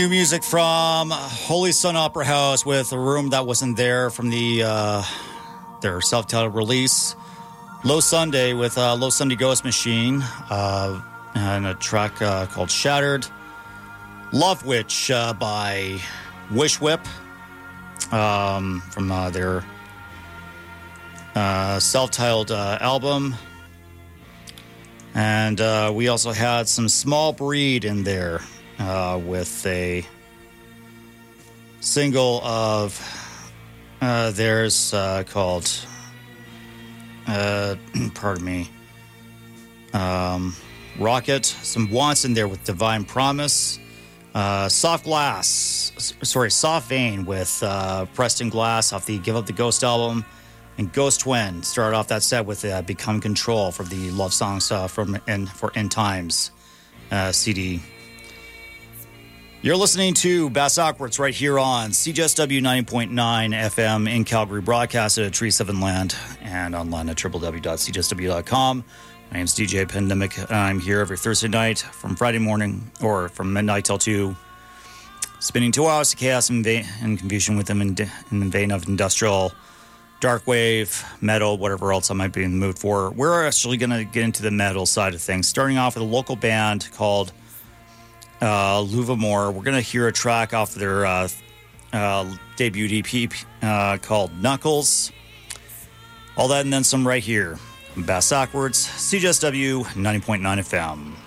New music from Holy Sun Opera House with a room that wasn't there from their self-titled release. Low Sunday with Low Sunday Ghost Machine and a track called Shattered. Love Witch by Wish Whip from their self-titled album. And we also had some Small Breed in there with a single of theirs called, pardon me, Rocket. Some Wants in there with Divine Promise. Soft Vein with Preston Glass off the Give Up the Ghost album. And Ghost Twin started off that set with Become Control for the Love Songs for End Times CD. You're listening to Bass Awkward's right here on CJSW 90.9 FM in Calgary, broadcasted at Tree 7 Land and online at www.cjsw.com. My name's DJ Pandemic, and I'm here every Thursday night from Friday morning, or from midnight till 2, spinning 2 hours of chaos and confusion with them in the vein of industrial, dark wave, metal, whatever else I might be in the mood for. We're actually going to get into the metal side of things, starting off with a local band called Luvamore. We're going to hear a track off their debut EP called Knuckles. All that and then some right here. Bass Awkward's CJSW 90.9 FM.